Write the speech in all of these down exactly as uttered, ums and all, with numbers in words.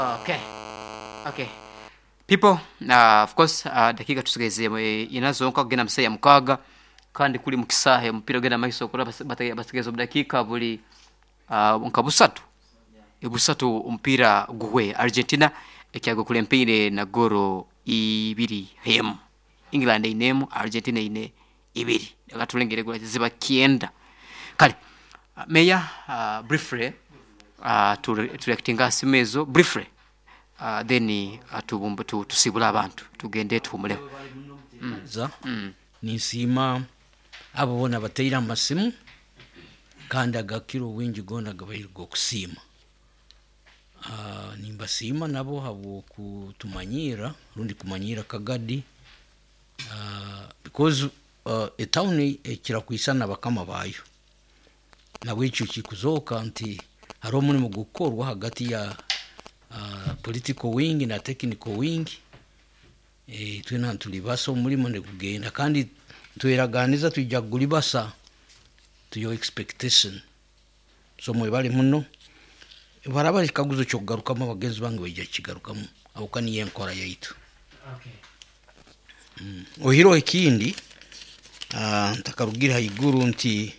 Okay. Okay. People, uh, of course, uh, dakika tusigeze inazonka kugenda mseya mukaga kandi kuli mukisahe mupira genda maiso kula basigezo dakika buli uh, nkabusatu ibusatu umpira guwe Argentina ekyago kule mpire na goro ibiri hem England inemu Argentina ine ibiri akatulengere kwa ziba kienda kale uh, meya uh, briefly uh, tu reactinga simezo briefly uh, then atubumbu tu tusibula abantu tugende tumule mm. mm. nisima abo bona batayira amasimu kandi agakiro wingi gona gabayirgo kusima uh, nimbasima nabo habo kutumanyira rundi kumanyira kagadi uh, because uh, a town ekira kwisana bakama bayo nabo icyo kikuzoka nti haro muri mu gukorwa hagati ya uh, political wing na technical wing eh twena tulibaso muri mo ne kugenda kandi tweraganiza tujya gulibasa to your expectation so mwe bali muno baraba ikaguzo cyo kugarukamo abagenzi bange bajya kigarukamo aho kani yenkora yaitu okay mm. ohiro ikindi ah uh, ntakarugira iguru nti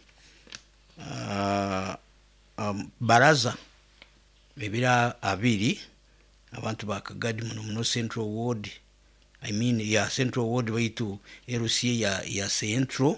uh, um, baraza bebira abiri abantu bakagadi muno muno Central Ward I mean ya Central Ward baitu L C ya ya Central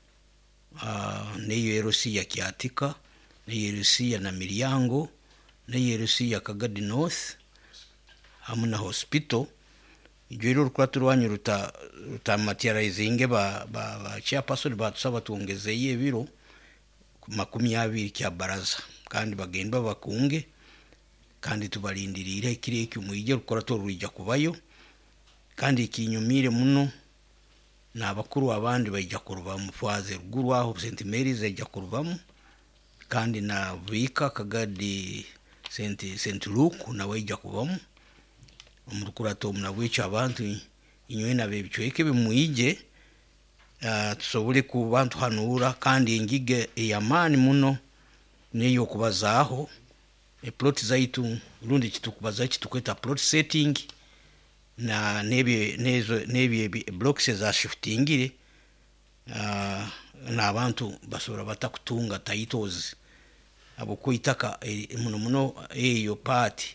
uh, neyo L C ya Kiatika neyo L C ya Namiryango neyo L C ya Kagadi North hamuna hospital ijoro rukwaturwanyu ruta ruta materializing ba ba, ba chairperson batusaba tuongezeye biro makumi abiri kya baraza kandi bagenda bakunge kandi tubalindirire kire cyumuyije rukora to rujya kubayo kandi ikinyumire muno nabakuru abandi bajya kuruba mu faze ruguru aho Saint Mary's ajya kurubamo kandi na Vika Kagadi Saint Saint Luke nawe ajya kubamo umurukura to munabwica abantu inywe nabebicweke bimuyije uh, tusobule ku bantu hanura kandi ingige yamani muno neyo kubazaho e plot zaitu rundi kitukubaza kitukweta plot setting na nebi nezo nebi blocks za shiftingire uh, na abantu basura batakutunga titles abo kuitaka e, muno muno eyo party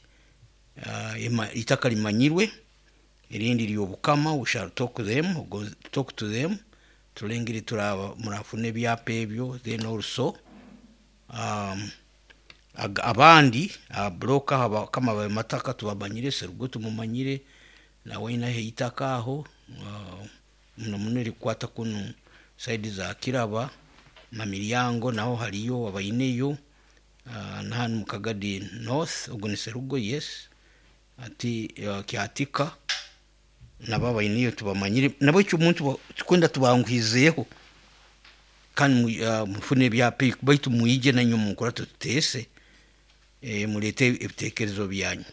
uh, itaka limanyirwe irindi lyobukama we shall talk to them go talk to them tulengire turaba murafune byapebyo then also um abandi abroka haba kama bamataka tubamanyire sergo tumumanyire na wena heitaka aho muno muno rikwata kuno side za Kiraba na Miryango naho hariyo abayineyo uh, nahanu mukagadi North ubwo serugo yes ati uh, Kiatika nababa iniyo tubamanyire nabo cyo umuntu twenda tubangwizeho kandi uh, mufune byape baitu muyije na nyuma mukora tutese eh mulete ibitekerezo byanyu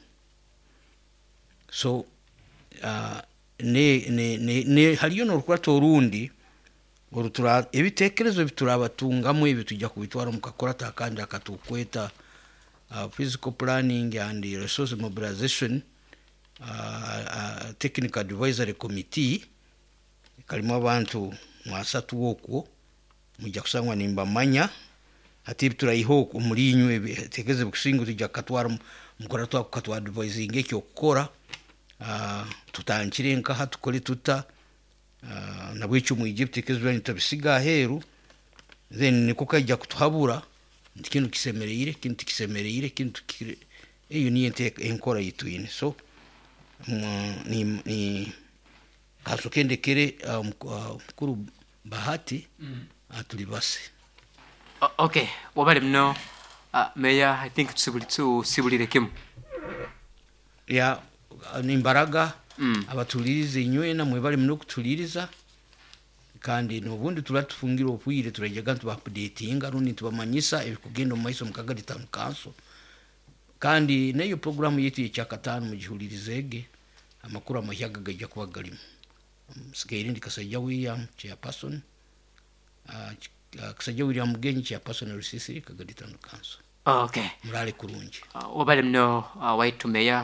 so uh, ne ne ne, ne haliyo no rukwato rundi urutura ibitekerezo biturabatungamo ibi tujya kubitwara mukakora takandi akatukweta uh, physical planning and resource mobilization uh, uh, technical advisory committee kalimo abantu mwasatu woko mujya kusangwa nimba manya ati turayiho muri inywe tekeze bukushinga tujya katwara mukora twa katwa advising ekyo gukora uh, tutankire nka hatukore tuta uh, nabwicu mu Egypt tekeze ntabisiga heru then niko kajya kutuhabura ikintu kisemereye ikintu kisemereye ikintu eyo ni ente enkora yitwine so um, ni ni kasokende kere mukuru um, bahati mm. atulibase Uh, okay, wabali mno uh, Meya I think tusibuli tu sibulire kimu ya ni imbaraga mm. abatulirize inywe na mwebali mno kutuliriza kandi nobundi turatufungira opwire turajyaga tuba updating aruni tubamanyisa ebikugenda mu maiso mukagadi Town Council kandi nayo program yetu ya katanu mu gihulirizege amakuru amahyaga gajya kubagalimo Sikairi ndikasajja William chairperson uh, Kasajja William Mugenyi chairperson Rusisi Kagadi Town Council okay murale kurungi uh, wabali mno uh, waitu Meya